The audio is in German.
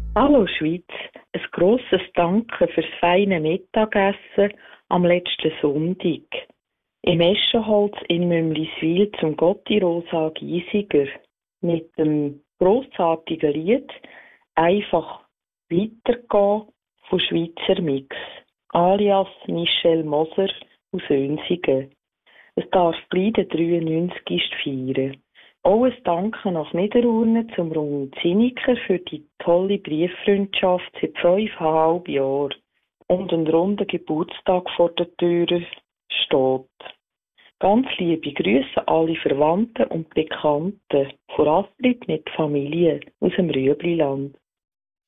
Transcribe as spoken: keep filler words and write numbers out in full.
Hallo Schweiz, ein grosses Danke fürs feine Mittagessen am letzten Sonntag. Im Eschenholz in Mümliswil zum Gotti Rosa Giesiger mit dem grossartigen Lied «Einfach weitergehen» von Schweizer Mix, alias Michel Moser aus Önsigen. Es darf gleich den dreiundneunzigsten feiern. Auch ein Danke nach Niederurne zum Rund Zinniker für die tolle Brieffreundschaft seit fünfeinhalb Jahren und ein runder Geburtstag vor der Tür steht. Ganz liebe Grüße alle Verwandten und Bekannten, von Astrid mit Familie aus dem Rüebliland.